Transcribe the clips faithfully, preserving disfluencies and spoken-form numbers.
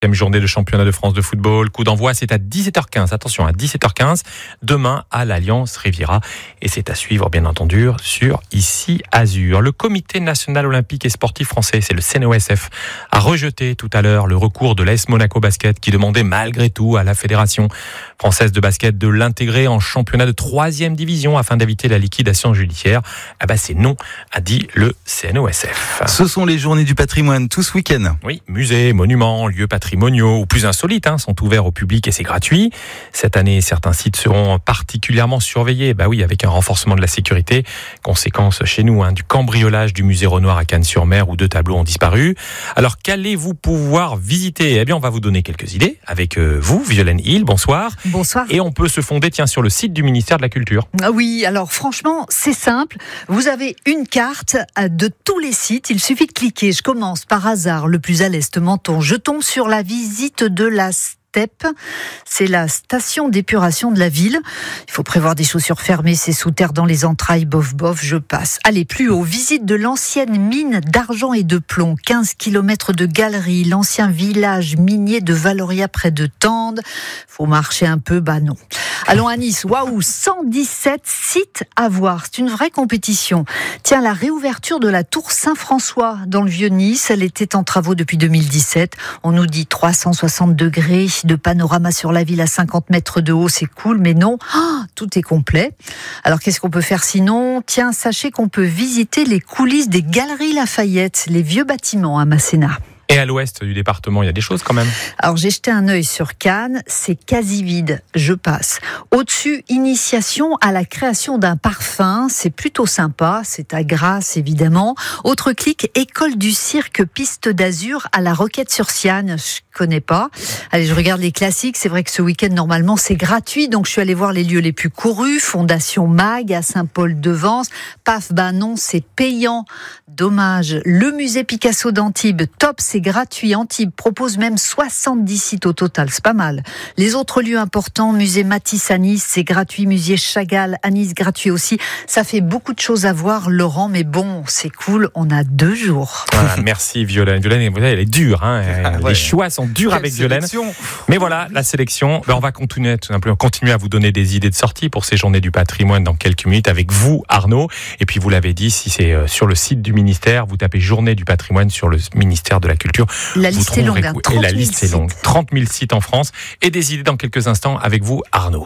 Journée de championnat de France de football. Coup d'envoi, c'est à dix-sept heures quinze. Attention, à dix-sept heures quinze, demain à l'Alliance Riviera. Et c'est à suivre, bien entendu, sur Ici Azur. Le Comité national olympique et sportif français, c'est le C N O S F, a rejeté tout à l'heure le recours de l'A S Monaco Basket qui demandait malgré tout à la Fédération française de basket de l'intégrer en championnat de troisième division afin d'éviter la liquidation judiciaire. Ah bah c'est non, a dit le C N O S F. Ce sont les journées du patrimoine tout ce week-end. Oui, musées, monuments, lieux patrimoniaux ou plus insolites hein, sont ouverts au public et c'est gratuit. Cette année, certains sites seront particulièrement surveillés. Bah oui, avec un renforcement de la sécurité. Conséquence chez nous hein, du cambriolage du musée Renoir à Cannes-sur-Mer où deux tableaux ont disparu. Alors qu'allez-vous pouvoir visiter ? Eh bien, on va vous donner quelques idées avec euh, vous, Violaine Hill. Bonsoir. Bonsoir. Et on peut se fonder tiens sur le site du ministère de la Culture. Ah oui, alors franchement, c'est simple. Vous avez une carte de tous les sites. Il suffit de cliquer. Je commence par hasard, le plus à l'est, Menton. Je tombe sur la visite de la Steppe, c'est la station d'épuration de la ville. Il faut prévoir des chaussures fermées, c'est sous terre dans les entrailles, bof bof, je passe. Allez, plus haut, visite de l'ancienne mine d'argent et de plomb, quinze kilomètres de galeries, l'ancien village minier de Valoria près de Tende. Faut marcher un peu, bah non. Allons à Nice, waouh, cent dix-sept sites à voir, c'est une vraie compétition. Tiens, la réouverture de la tour Saint-François dans le Vieux-Nice, elle était en travaux depuis deux mille dix-sept. On nous dit trois cent soixante degrés de panorama sur la ville à cinquante mètres de haut, c'est cool, mais non, oh, tout est complet. Alors qu'est-ce qu'on peut faire sinon ? Tiens, sachez qu'on peut visiter les coulisses des Galeries Lafayette, les vieux bâtiments à Masséna. Et à l'ouest du département, il y a des choses quand même. Alors j'ai jeté un œil sur Cannes, c'est quasi vide, je passe. Au-dessus, initiation à la création d'un parfum, c'est plutôt sympa, c'est à Grasse évidemment. Autre clic, école du cirque Piste d'Azur à la Roquette-sur-Siane, je connais pas. Allez, je regarde les classiques, c'est vrai que ce week-end normalement c'est gratuit, donc je suis allée voir les lieux les plus courus, Fondation Mag à Saint-Paul-de-Vence, paf, bah non, c'est payant, dommage. Le musée Picasso d'Antibes, top, c'est gratuit. Antibes propose même soixante-dix sites au total, c'est pas mal. Les autres lieux importants, musée Matisse à Nice, c'est gratuit. Musée Chagall à Nice, gratuit aussi. Ça fait beaucoup de choses à voir, Laurent, mais bon, c'est cool, on a deux jours. Voilà, merci Violaine. Violaine, elle est dure, hein. Ah, les ouais. choix sont durs Quelle avec Violaine. sélection. Mais voilà, la sélection. Ben, on va continuer, tout simplement, continuer à vous donner des idées de sortie pour ces journées du patrimoine dans quelques minutes avec vous, Arnaud. Et puis vous l'avez dit, si c'est sur le site du ministère, vous tapez Journée du patrimoine sur le ministère de la Culture. La vous liste est longue, hein, et la liste sites. est longue. trente mille sites en France et des idées dans quelques instants avec vous, Arnaud.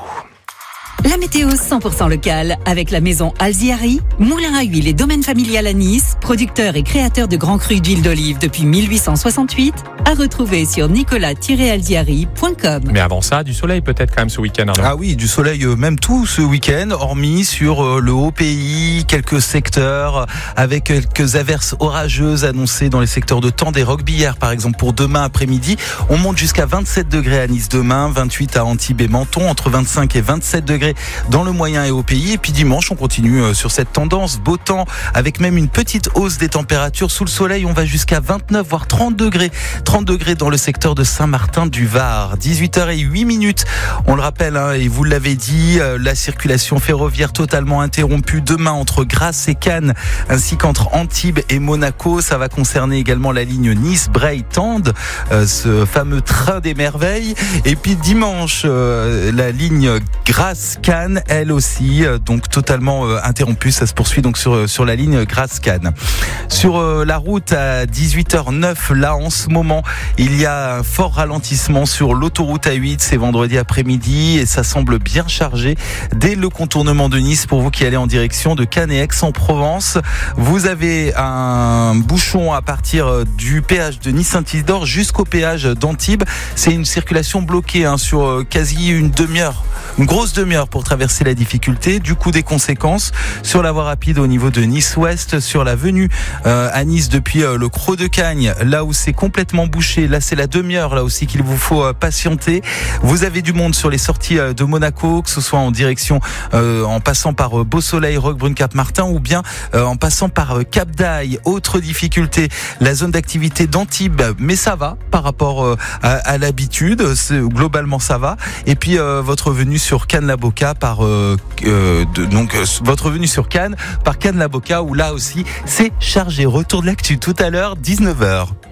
La météo cent pour cent locale avec la maison Alziari, moulin à huile et domaine familial à Nice, producteur et créateur de grands crus d'huile d'olive depuis mille huit cent soixante-huit, à retrouver sur nicolas tiret alziari point com. Mais avant ça, du soleil peut-être quand même ce week-end, Arnaud. Ah oui, du soleil euh, même tout ce week-end, hormis sur euh, le haut pays, quelques secteurs euh, avec quelques averses orageuses annoncées dans les secteurs de Tende et Roquebillière par exemple pour demain après-midi. On monte jusqu'à vingt-sept degrés à Nice demain, vingt-huit à Antibes et Menton, entre vingt-cinq et vingt-sept degrés dans le moyen et haut pays. Et puis dimanche, on continue euh, sur cette tendance, beau temps avec même une petite hausse des températures. Sous le soleil, on va jusqu'à vingt-neuf voire trente degrés. trente degrés dans le secteur de Saint-Martin-du-Var. dix-huit heures zéro huit minutes. On le rappelle, hein, et vous l'avez dit, euh, la circulation ferroviaire totalement interrompue demain entre Grasse et Cannes, ainsi qu'entre Antibes et Monaco. Ça va concerner également la ligne Nice-Breil-Tende, euh, ce fameux train des merveilles. Et puis dimanche, euh, la ligne Grasse-Cannes, elle aussi, euh, donc totalement euh, interrompue. Ça se poursuit donc sur, sur la ligne Grasse-Cannes. Sur euh, la route à dix-huit heures neuf, là en ce moment, il y a un fort ralentissement sur l'autoroute A huit, c'est vendredi après-midi et ça semble bien chargé dès le contournement de Nice pour vous qui allez en direction de Cannes et Aix-en-Provence. Vous avez un bouchon à partir du péage de Nice-Saint-Isidore jusqu'au péage d'Antibes. C'est une circulation bloquée hein, sur quasi une demi-heure. Une grosse demi-heure pour traverser la difficulté. Du coup, des conséquences sur la voie rapide au niveau de Nice-Ouest, sur la venue euh, à Nice depuis euh, le Creux de Cagnes, là où c'est complètement bouché. Là, c'est la demi-heure là aussi qu'il vous faut euh, patienter. Vous avez du monde sur les sorties euh, de Monaco, que ce soit en direction, euh, en passant par euh, Beau-Soleil, Roquebrune-Cap-Martin ou bien euh, en passant par euh, Cap-d'Aille. Autre difficulté, la zone d'activité d'Antibes, mais ça va par rapport euh, à, à l'habitude. C'est, globalement, ça va. Et puis, euh, votre venue sur Cannes-la-Boca par euh, euh, de, donc euh, votre venue sur Cannes par Cannes-la-Boca où là aussi c'est chargé. Retour de l'actu tout à l'heure, dix-neuf heures.